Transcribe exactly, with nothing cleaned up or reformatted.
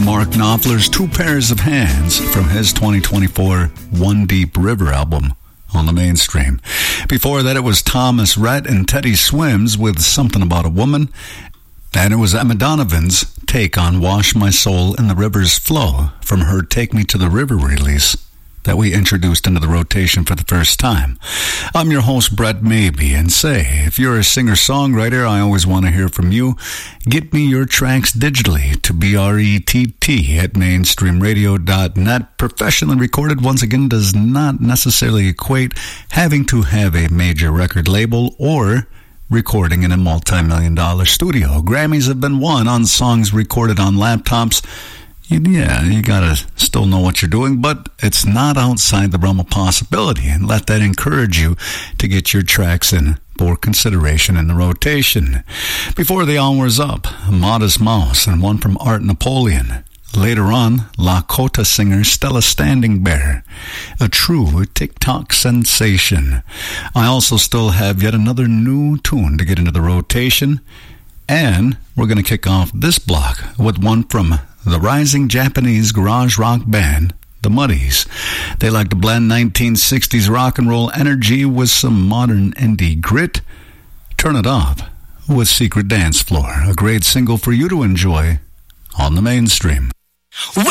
Mark Knopfler's Two Pairs of Hands from his twenty twenty-four One Deep River album on the Mainstream. Before that, it was Thomas Rhett and Teddy Swims with Something About a Woman. And it was Emma Donovan's take on Wash My Soul in the River's Flow from her Take Me to the River release that we introduced into the rotation for the first time. I'm your host, Brett Maybe, and say, if you're a singer-songwriter, I always want to hear from you. Get me your tracks digitally to B R E T T at mainstream radio dot net. Professionally recorded, once again, does not necessarily equate having to have a major record label or recording in a multi-million dollar studio. Grammys have been won on songs recorded on laptops. Yeah, you gotta still know what you're doing, but it's not outside the realm of possibility, and let that encourage you to get your tracks in for consideration in the rotation. Before the hour's up, Modest Mouse and one from Art Napoleon. Later on, Lakota singer Stella Standing Bear, a true TikTok sensation. I also still have yet another new tune to get into the rotation, and we're going to kick off this block with one from the rising Japanese garage rock band, the Muddies. They like to blend nineteen sixties rock and roll energy with some modern indie grit. Turn it off with Secret Dance Floor, a great single for you to enjoy on the Mainstream.